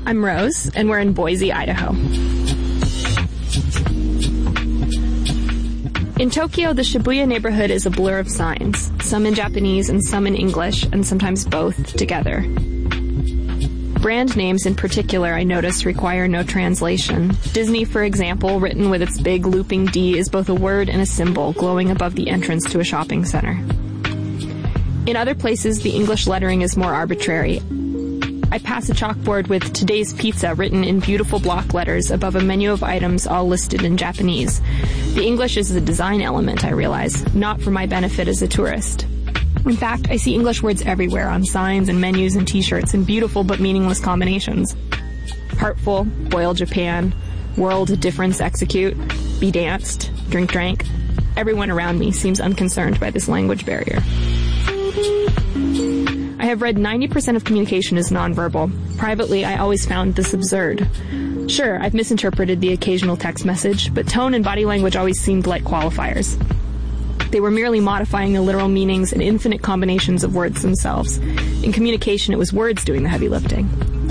I'm Rose, and we're in Boise, Idaho. In Tokyo, the Shibuya neighborhood is a blur of signs, some in Japanese and some in English, and sometimes both together. Brand names in particular, I notice, require no translation. Disney, for example, written with its big looping D, is both a word and a symbol glowing above the entrance to a shopping center. In other places, the English lettering is more arbitrary. I pass a chalkboard with "Today's Pizza" written in beautiful block letters above a menu of items all listed in Japanese. The English is a design element, I realize, not for my benefit as a tourist. In fact, I see English words everywhere on signs and menus and t-shirts in beautiful but meaningless combinations. Heartful, boil Japan, world difference execute, be danced, drink drank. Everyone around me seems unconcerned by this language barrier. I have read 90% of communication is nonverbal. Privately, I always found this absurd. Sure, I've misinterpreted the occasional text message, but tone and body language always seemed like qualifiers. They were merely modifying the literal meanings and infinite combinations of words themselves. In communication, it was words doing the heavy lifting.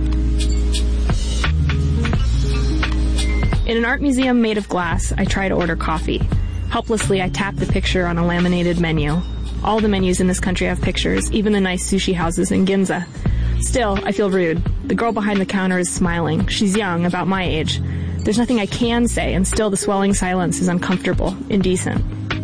In an art museum made of glass, I try to order coffee. Helplessly, I tap the picture on a laminated menu. All the menus in this country have pictures, even the nice sushi houses in Ginza. Still, I feel rude. The girl behind the counter is smiling. She's young, about my age. There's nothing I can say, and still the swelling silence is uncomfortable, indecent.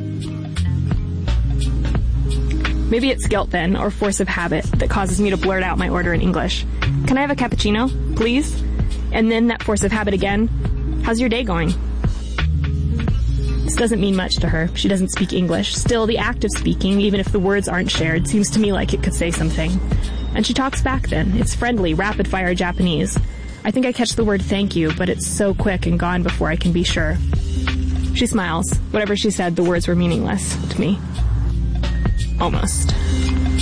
Maybe it's guilt then, or force of habit, that causes me to blurt out my order in English. Can I have a cappuccino, please? And then that force of habit again. How's your day going? This doesn't mean much to her. She doesn't speak English. Still, the act of speaking, even if the words aren't shared, seems to me like it could say something. And she talks back then. It's friendly, rapid-fire Japanese. I think I catch the word thank you, but it's so quick and gone before I can be sure. She smiles. Whatever she said, the words were meaningless to me. Almost.